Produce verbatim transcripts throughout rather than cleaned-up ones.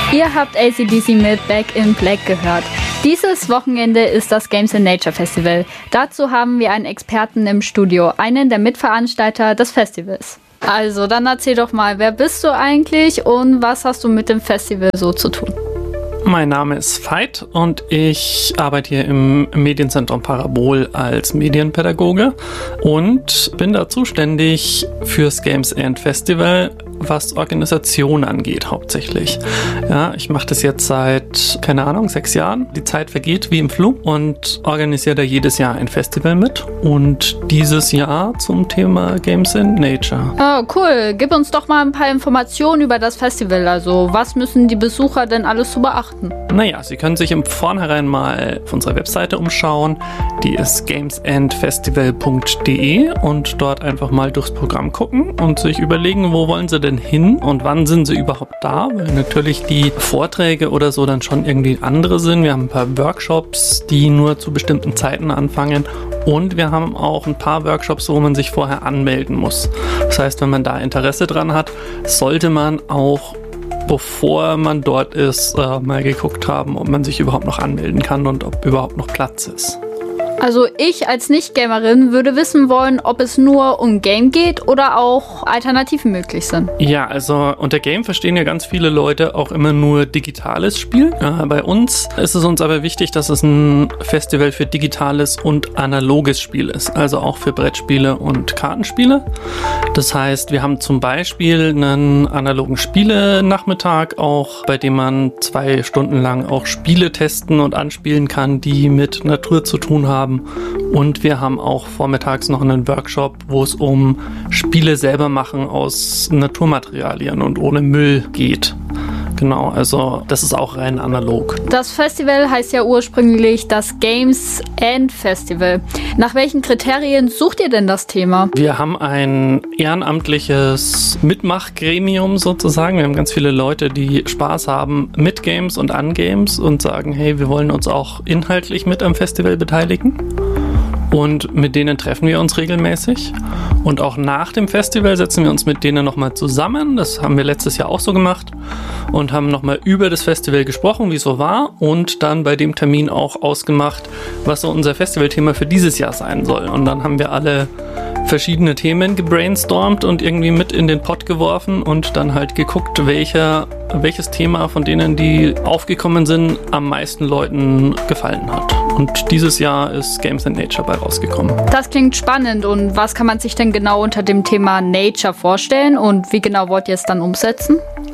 Ihr habt A C D C mit Back in Black gehört. Dieses Wochenende ist das Games in Nature Festival. Dazu haben wir einen Experten im Studio, einen der Mitveranstalter des Festivals. Also, dann erzähl doch mal, wer bist du eigentlich und was hast du mit dem Festival so zu tun? Mein Name ist Veit und ich arbeite hier im Medienzentrum Parabol als Medienpädagoge und bin da zuständig fürs Games and Festival, was Organisation angeht hauptsächlich. Ja, ich mache das jetzt seit, keine Ahnung, sechs Jahren. Die Zeit vergeht wie im Flug und organisiere da jedes Jahr ein Festival mit und dieses Jahr zum Thema Games in Nature. Oh, cool. Gib uns doch mal ein paar Informationen über das Festival. Also, was müssen die Besucher denn alles zu beachten? Naja, Sie können sich im Vornherein mal auf unserer Webseite umschauen. Die ist games and festival punkt de und dort einfach mal durchs Programm gucken und sich überlegen, wo wollen Sie denn hin und wann sind Sie überhaupt da? Weil natürlich die Vorträge oder so dann schon irgendwie andere sind. Wir haben ein paar Workshops, die nur zu bestimmten Zeiten anfangen und wir haben auch ein paar Workshops, wo man sich vorher anmelden muss. Das heißt, wenn man da Interesse dran hat, sollte man auch bevor man dort ist, äh, mal geguckt haben, ob man sich überhaupt noch anmelden kann und ob überhaupt noch Platz ist. Also ich als Nicht-Gamerin würde wissen wollen, ob es nur um Game geht oder auch Alternativen möglich sind. Ja, also unter Game verstehen ja ganz viele Leute auch immer nur digitales Spiel. Äh, bei uns ist es uns aber wichtig, dass es ein Festival für digitales und analoges Spiel ist. Also auch für Brettspiele und Kartenspiele. Das heißt, wir haben zum Beispiel einen analogen Spiele-Nachmittag auch, bei dem man zwei Stunden lang auch Spiele testen und anspielen kann, die mit Natur zu tun haben. Und wir haben auch vormittags noch einen Workshop, wo es um Spiele selber machen aus Naturmaterialien und ohne Müll geht. Genau, also das ist auch rein analog. Das Festival heißt ja ursprünglich das Games and Festival. Nach welchen Kriterien sucht ihr denn das Thema? Wir haben ein ehrenamtliches Mitmachgremium sozusagen. Wir haben ganz viele Leute, die Spaß haben mit Games und an Games und sagen, hey, wir wollen uns auch inhaltlich mit am Festival beteiligen. Und mit denen treffen wir uns regelmäßig. Und auch nach dem Festival setzen wir uns mit denen nochmal zusammen. Das haben wir letztes Jahr auch so gemacht. Und haben nochmal über das Festival gesprochen, wie es so war. Und dann bei dem Termin auch ausgemacht, was so unser Festivalthema für dieses Jahr sein soll. Und dann haben wir alle verschiedene Themen gebrainstormt und irgendwie mit in den Pott geworfen und dann halt geguckt, welcher, welches Thema von denen, die aufgekommen sind, am meisten Leuten gefallen hat. Und dieses Jahr ist Games in Nature bei rausgekommen. Das klingt spannend. Und was kann man sich denn genau unter dem Thema Nature vorstellen und wie genau wollt ihr es dann umsetzen?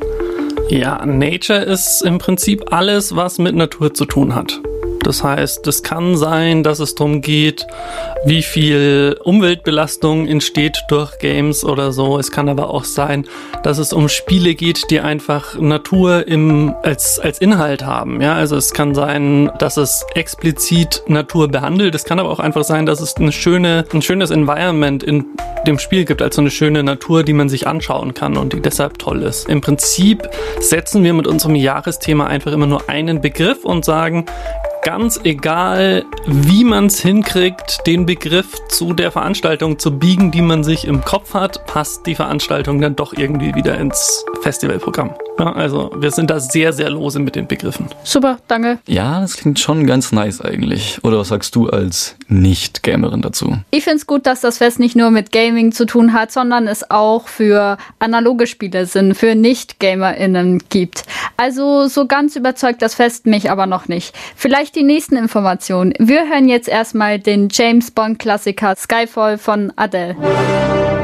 Ja, Nature ist im Prinzip alles, was mit Natur zu tun hat. Das heißt, es kann sein, dass es darum geht, wie viel Umweltbelastung entsteht durch Games oder so. Es kann aber auch sein, dass es um Spiele geht, die einfach Natur im, als, als Inhalt haben. Ja, also es kann sein, dass es explizit Natur behandelt. Es kann aber auch einfach sein, dass es eine schöne, ein schönes Environment in dem Spiel gibt, also eine schöne Natur, die man sich anschauen kann und die deshalb toll ist. Im Prinzip setzen wir mit unserem Jahresthema einfach immer nur einen Begriff und sagen, ganz egal, wie man es hinkriegt, den Begriff zu der Veranstaltung zu biegen, die man sich im Kopf hat, passt die Veranstaltung dann doch irgendwie wieder ins Festivalprogramm. Ja, also wir sind da sehr, sehr lose mit den Begriffen. Super, danke. Ja, das klingt schon ganz nice eigentlich. Oder was sagst du als Nicht-Gamerin dazu? Ich finde es gut, dass das Fest nicht nur mit Gaming zu tun hat, sondern es auch für analoge Spiele sind, für Nicht-GamerInnen gibt. Also so ganz überzeugt das Fest mich aber noch nicht. Vielleicht die nächsten Informationen. Wir hören jetzt erstmal den James Bond-Klassiker Skyfall von Adele.